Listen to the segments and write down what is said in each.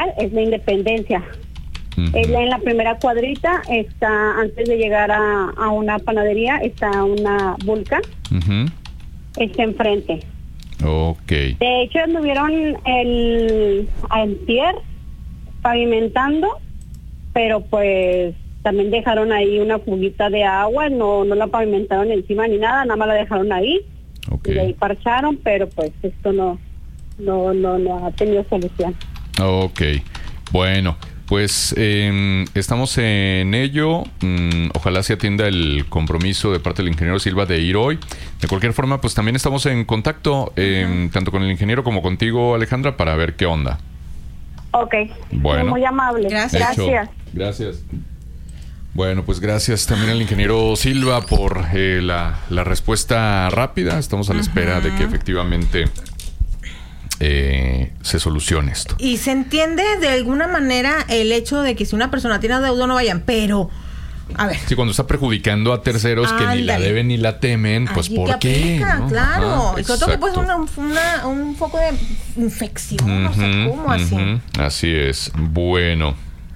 es la Independencia. Uh-huh. En la primera cuadrita está, antes de llegar a una panadería, está una Vulcan. Uh-huh. Está enfrente. Ok. De hecho, anduvieron antier pavimentando, pero pues también dejaron ahí una fuguita de agua, no la pavimentaron encima ni nada más la dejaron ahí. Okay. Y ahí parcharon, pero pues esto no ha tenido solución. Ok, bueno, pues estamos en ello. Ojalá se atienda el compromiso de parte del ingeniero Silva de ir hoy. De cualquier forma, pues también estamos en contacto, tanto con el ingeniero como contigo, Alejandra, para ver qué onda. Ok, bueno, muy amable. Gracias. Bueno, pues gracias también al ingeniero Silva por la respuesta rápida. Estamos a la espera de que efectivamente se solucione esto. Y se entiende de alguna manera el hecho de que si una persona tiene deuda no vayan, pero a ver. Sí, cuando está perjudicando a terceros que ni la deben ni la temen, pues ¿por qué? ¿No? Claro, y sobre todo que puede ser un foco de infección, no sé cómo así. Así es. Bueno.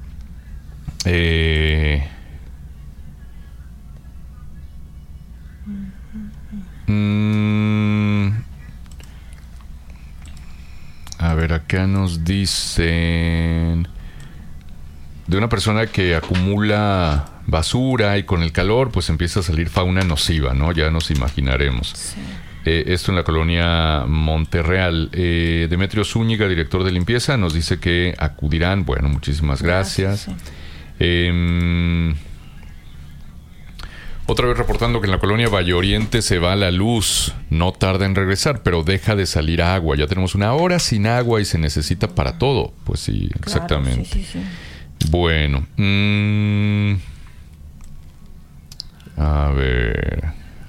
A ver, acá nos dicen de una persona que acumula basura y con el calor pues empieza a salir fauna nociva, ¿no? Ya nos imaginaremos. Sí. Esto en la colonia Monterreal. Demetrio Zúñiga, director de limpieza, nos dice que acudirán. Bueno, muchísimas gracias. Sí. Otra vez reportando que en la colonia Valle Oriente se va la luz. No tarda en regresar, pero deja de salir agua. Ya tenemos una hora sin agua y se necesita para todo. Pues sí, claro, exactamente. Sí. Bueno. A ver.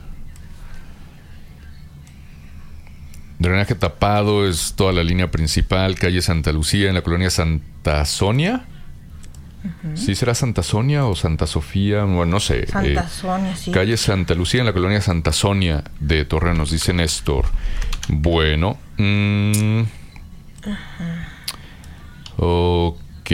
Drenaje tapado es toda la línea principal. Calle Santa Lucía en la colonia Santa Sonia. ¿Sí será Santa Sonia o Santa Sofía? Bueno, no sé. Santa Sonia, sí. Calle Santa Lucía en la colonia Santa Sonia de Torreón, nos dice Néstor. Bueno. Ok.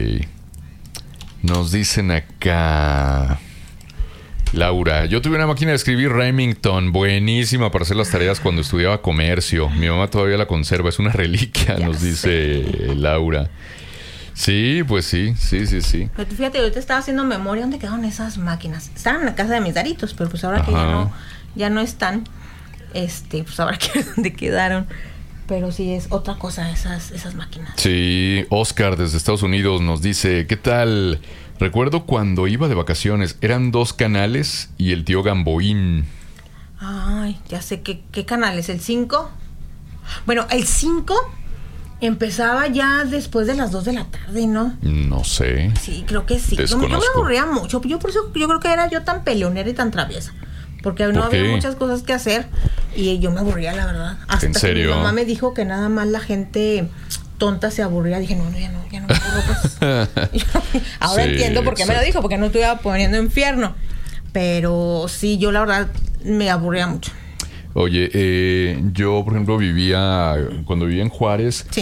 Nos dicen acá. Laura, yo tuve una máquina de escribir Remington buenísima para hacer las tareas cuando estudiaba comercio. Mi mamá todavía la conserva, es una reliquia, nos dice Laura. Sí, pues sí. Pero fíjate, yo te estaba haciendo memoria dónde quedaron esas máquinas. Estaban en la casa de mis daritos, pero pues ahora que ya no están, pues ahora que dónde quedaron. Pero sí es otra cosa esas máquinas. Sí, Oscar desde Estados Unidos nos dice, ¿qué tal? Recuerdo cuando iba de vacaciones, eran 2 canales y el tío Gamboín. Ay, ya sé qué canal es, ¿el 5? Bueno, el 5 empezaba ya después de las 2 de la tarde, ¿no? No sé. Sí, creo que sí. Yo me aburría mucho. Yo por eso yo creo que era yo tan peleonera y tan traviesa. Porque no había muchas cosas que hacer y yo me aburría, la verdad. Hasta ¿En serio? Que mi mamá me dijo que nada más la gente tonta se aburría. Dije, ya no me aburro, pues. Ahora entiendo por qué me lo dijo, porque no estuve poniendo infierno. Pero sí, yo la verdad me aburría mucho. Oye, yo por ejemplo cuando vivía en Juárez. Sí.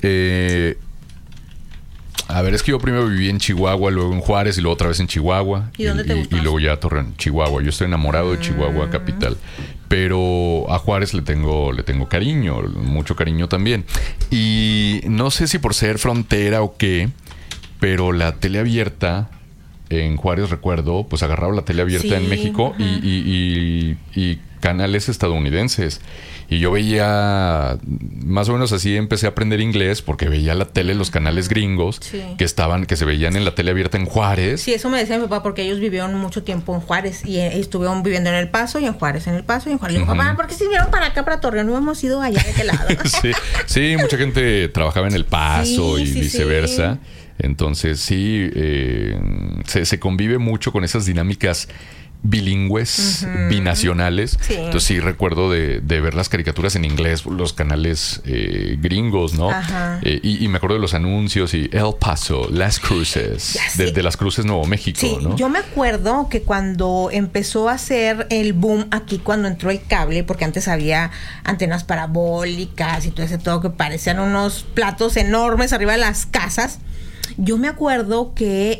A ver, es que yo primero viví en Chihuahua, luego en Juárez y luego otra vez en Chihuahua. ¿Y dónde te gustó? Y luego ya a Torreón, Chihuahua. Yo estoy enamorado de Chihuahua capital. Pero a Juárez le tengo cariño, mucho cariño también. Y no sé si por ser frontera o qué, pero la tele abierta en Juárez, recuerdo, pues agarraba la tele abierta en México y canales estadounidenses. Y yo veía, más o menos así empecé a aprender inglés porque veía la tele, los canales gringos que se veían en la tele abierta en Juárez. Sí, eso me decía mi papá porque ellos vivieron mucho tiempo en Juárez y estuvieron viviendo en El Paso y en Juárez, en El Paso y en Juárez. Y yo, papá, ¿por qué se vinieron para acá, para Torreón? No hemos ido allá de qué lado. sí, mucha gente trabajaba en El Paso y viceversa. Sí. Entonces sí, se convive mucho con esas dinámicas bilingües, binacionales. Sí. Entonces sí recuerdo de ver las caricaturas en inglés, los canales gringos, ¿no? Y me acuerdo de los anuncios y El Paso, Las Cruces, de Las Cruces, Nuevo México, sí, ¿no? Yo me acuerdo que cuando empezó a hacer el boom aquí, cuando entró el cable, porque antes había antenas parabólicas y todo ese todo que parecían unos platos enormes arriba de las casas, yo me acuerdo que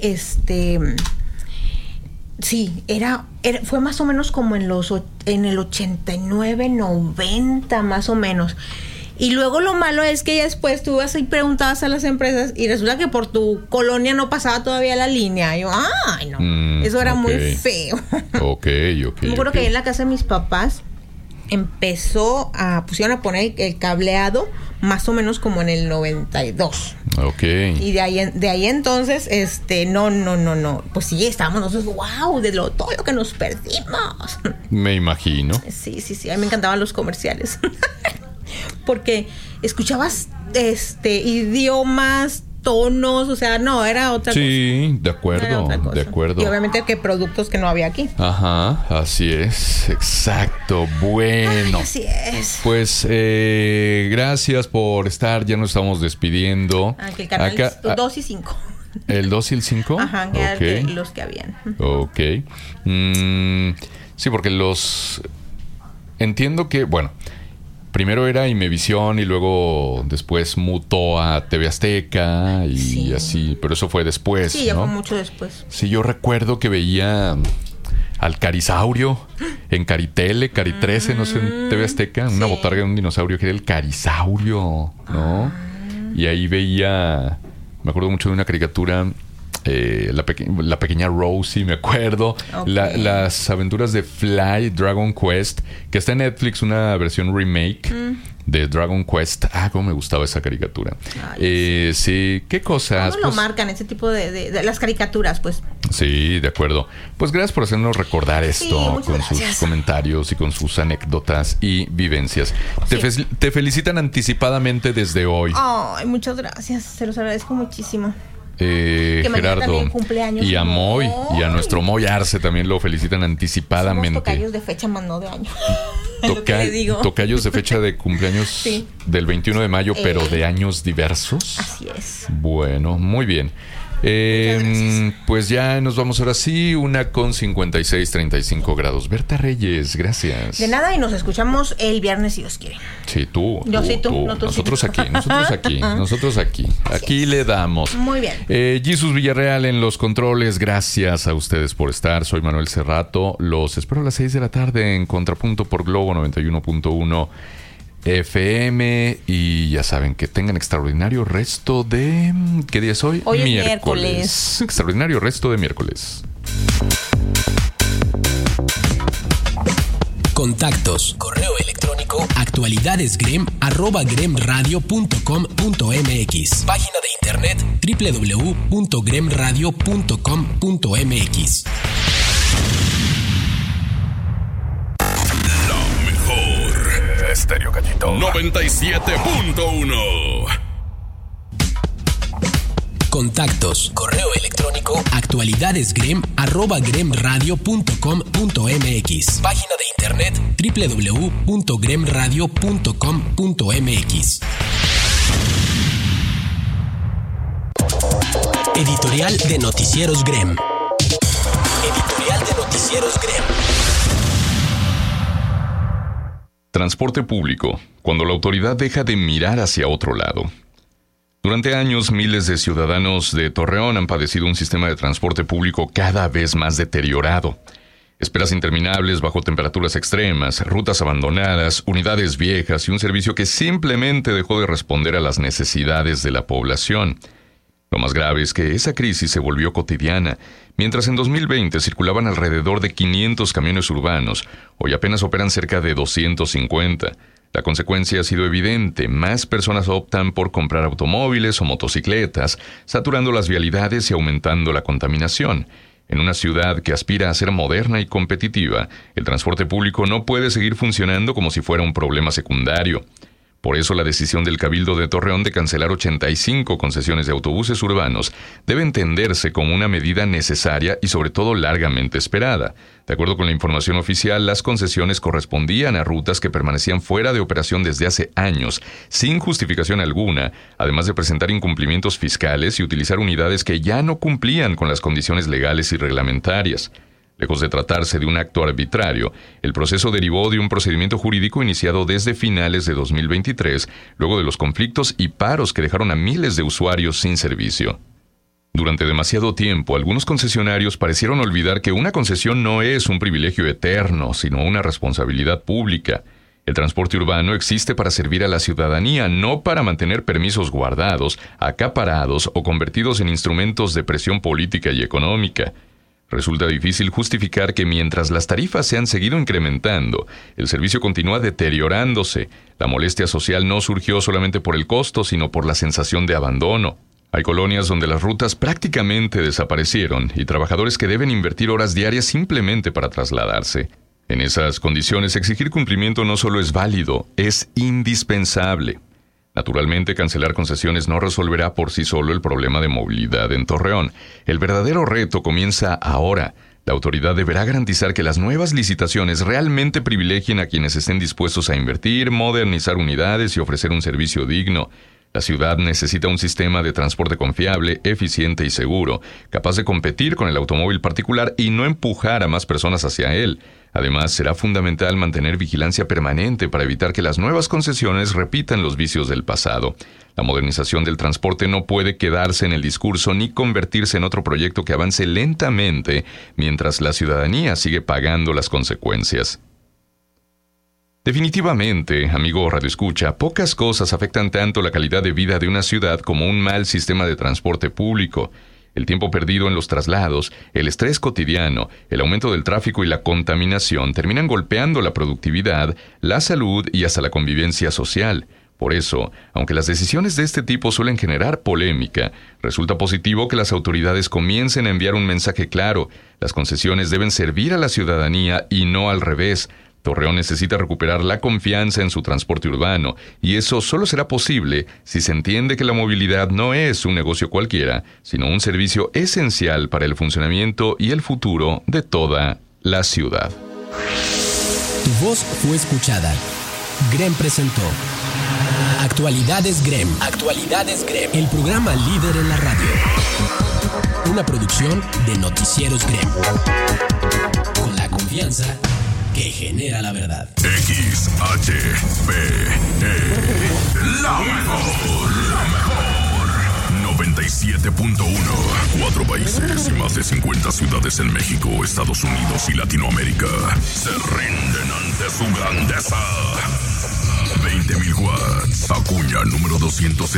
sí, fue más o menos como en el 89, 90, más o menos. Y luego lo malo es que ya después tú ibas y preguntabas a las empresas y resulta que por tu colonia no pasaba todavía la línea. Y yo, ay, no, eso era muy feo. Me acuerdo que ahí en la casa de mis papás pusieron a poner el cableado más o menos como en el 92. Y de ahí entonces, no. Pues sí, estábamos nosotros, wow, todo lo que nos perdimos. Me imagino. Sí, a mí me encantaban los comerciales. Porque escuchabas idiomas, tonos, o sea, no, era otra cosa. Sí, de acuerdo. Y obviamente que productos que no había aquí. Ajá, así es, exacto. Bueno. Ay, así es. Pues gracias por estar, ya nos estamos despidiendo. Que el canal es 2 y 5. ¿El 2 y el 5? Ajá, que eran los que habían. Ok. Sí, porque entiendo que, bueno, primero era Imevisión y luego después mutó a TV Azteca y así, pero eso fue después, sí, ya ¿no? fue mucho después. Sí, yo recuerdo que veía al Carisaurio en Caritele, Cari 13, no sé, en TV Azteca, una botarga de un dinosaurio que era el Carisaurio, ¿no? Y ahí veía, me acuerdo mucho de una caricatura, la pequeña Rosie, me acuerdo. Las aventuras de Fly, Dragon Quest, que está en Netflix, una versión remake de Dragon Quest. Cómo me gustaba esa caricatura. Sí, qué cosas. ¿Cómo lo marcan ese tipo de las caricaturas, pues? Sí, de acuerdo. Pues gracias por hacernos recordar esto con sus comentarios y con sus anécdotas y vivencias. Te felicitan anticipadamente desde hoy. Ay, muchas gracias. Se los agradezco muchísimo. Gerardo y a Moy y a nuestro Moy Arce también lo felicitan anticipadamente. Somos tocayos de fecha más no de año. Tocayos de fecha de cumpleaños del 21 de mayo, pero de años diversos. Así es. Bueno, muy bien. Pues ya nos vamos ahora sí, 1:56, 35 grados. Berta Reyes, gracias. De nada, y nos escuchamos el viernes si Dios quiere. Sí, tú. Yo sí, tú. No, tú nosotros sí. aquí. Aquí le damos. Muy bien. Jesús Villarreal en los controles, gracias a ustedes por estar. Soy Manuel Cerrato. Los espero a las 6 de la tarde en Contrapunto por Globo 91.1 FM, y ya saben, que tengan extraordinario resto de... ¿Qué día es hoy? Hoy es miércoles. Extraordinario resto de miércoles. Contactos, correo electrónico, actualidadesgrem@gremradio.com.mx. Página de internet www.gremradio.com.mx. Estéreo Cachito 97.1. Contactos, correo electrónico, actualidadesgrem@gremradio.com.mx. Página de internet www.gremradio.com.mx. Editorial de Noticieros Grem. Editorial de Noticieros Grem. Transporte público, cuando la autoridad deja de mirar hacia otro lado. Durante años, miles de ciudadanos de Torreón han padecido un sistema de transporte público cada vez más deteriorado. Esperas interminables bajo temperaturas extremas, rutas abandonadas, unidades viejas y un servicio que simplemente dejó de responder a las necesidades de la población. Lo más grave es que esa crisis se volvió cotidiana. Mientras en 2020 circulaban alrededor de 500 camiones urbanos, hoy apenas operan cerca de 250. La consecuencia ha sido evidente. Más personas optan por comprar automóviles o motocicletas, saturando las vialidades y aumentando la contaminación. En una ciudad que aspira a ser moderna y competitiva, el transporte público no puede seguir funcionando como si fuera un problema secundario. Por eso la decisión del Cabildo de Torreón de cancelar 85 concesiones de autobuses urbanos debe entenderse como una medida necesaria y sobre todo largamente esperada. De acuerdo con la información oficial, las concesiones correspondían a rutas que permanecían fuera de operación desde hace años, sin justificación alguna, además de presentar incumplimientos fiscales y utilizar unidades que ya no cumplían con las condiciones legales y reglamentarias. Lejos de tratarse de un acto arbitrario, el proceso derivó de un procedimiento jurídico iniciado desde finales de 2023, luego de los conflictos y paros que dejaron a miles de usuarios sin servicio. Durante demasiado tiempo, algunos concesionarios parecieron olvidar que una concesión no es un privilegio eterno, sino una responsabilidad pública. El transporte urbano existe para servir a la ciudadanía, no para mantener permisos guardados, acaparados o convertidos en instrumentos de presión política y económica. Resulta difícil justificar que mientras las tarifas se han seguido incrementando, el servicio continúa deteriorándose. La molestia social no surgió solamente por el costo, sino por la sensación de abandono. Hay colonias donde las rutas prácticamente desaparecieron y trabajadores que deben invertir horas diarias simplemente para trasladarse. En esas condiciones, exigir cumplimiento no solo es válido, es indispensable. Naturalmente, cancelar concesiones no resolverá por sí solo el problema de movilidad en Torreón. El verdadero reto comienza ahora. La autoridad deberá garantizar que las nuevas licitaciones realmente privilegien a quienes estén dispuestos a invertir, modernizar unidades y ofrecer un servicio digno. La ciudad necesita un sistema de transporte confiable, eficiente y seguro, capaz de competir con el automóvil particular y no empujar a más personas hacia él. Además, será fundamental mantener vigilancia permanente para evitar que las nuevas concesiones repitan los vicios del pasado. La modernización del transporte no puede quedarse en el discurso ni convertirse en otro proyecto que avance lentamente mientras la ciudadanía sigue pagando las consecuencias. Definitivamente, amigo radioescucha, pocas cosas afectan tanto la calidad de vida de una ciudad como un mal sistema de transporte público. El tiempo perdido en los traslados, el estrés cotidiano, el aumento del tráfico y la contaminación terminan golpeando la productividad, la salud y hasta la convivencia social. Por eso, aunque las decisiones de este tipo suelen generar polémica, resulta positivo que las autoridades comiencen a enviar un mensaje claro. Las concesiones deben servir a la ciudadanía y no al revés. Torreón necesita recuperar la confianza en su transporte urbano, y eso solo será posible si se entiende que la movilidad no es un negocio cualquiera, sino un servicio esencial para el funcionamiento y el futuro de toda la ciudad. Tu voz fue escuchada. GREM presentó Actualidades GREM. Actualidades GREM. El programa líder en la radio. Una producción de Noticieros GREM. Con la confianza que genera la verdad. XHPE, la mejor. 97.1. 4 países y más de 50 ciudades en México, Estados Unidos y Latinoamérica se rinden ante su grandeza. 20.000 watts. Acuña número 260.